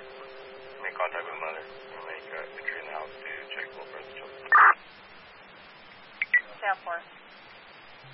Make contact with the mother and make entry in the house to check both birth children. South 4.